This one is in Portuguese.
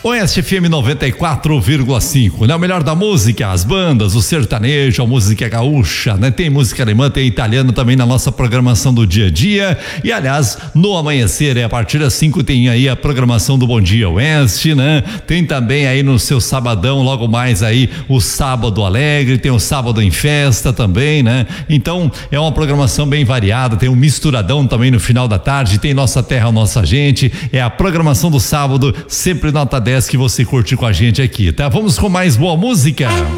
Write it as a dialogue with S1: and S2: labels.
S1: Oeste FM 94,5, né? O melhor da música, as bandas, o sertanejo, a música gaúcha, né? Tem música alemã, tem italiano também na nossa programação do dia a dia. E aliás, no amanhecer, a partir das 5 tem aí a programação do Bom Dia Oeste, né? Tem também aí no seu sabadão, logo mais aí o Sábado Alegre, tem o Sábado em Festa também, né? Então é uma programação bem variada, tem um misturadão também no final da tarde, tem Nossa Terra, Nossa Gente, é a programação do sábado, sempre nota 10 que você curte com a gente aqui, tá? Vamos com mais boa música.